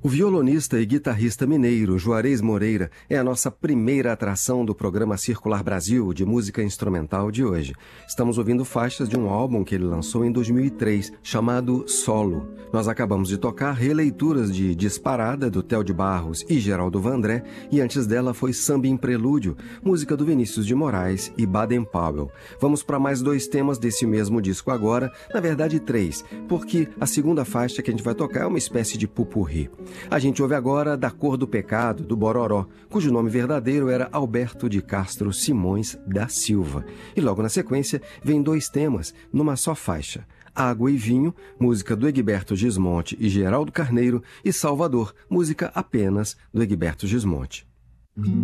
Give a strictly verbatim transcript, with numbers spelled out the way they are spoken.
O violonista e guitarrista mineiro Juarez Moreira é a nossa primeira atração do programa Circular Brasil de música instrumental de hoje. Estamos ouvindo faixas de um álbum que ele lançou em dois mil e três, chamado Solo. Nós acabamos de tocar releituras de Disparada, do Theo de Barros e Geraldo Vandré, e antes dela foi Samba em Prelúdio, música do Vinícius de Moraes e Baden Powell. Vamos para mais dois temas desse mesmo disco agora, na verdade três, porque a segunda faixa que a gente vai tocar é uma espécie de pupurri. A gente ouve agora Da Cor do Pecado, do Bororó, cujo nome verdadeiro era Alberto de Castro Simões da Silva. E logo na sequência vem dois temas numa só faixa. Água e Vinho, música do Egberto Gismonti e Geraldo Carneiro, e Salvador, música apenas do Egberto Gismonti.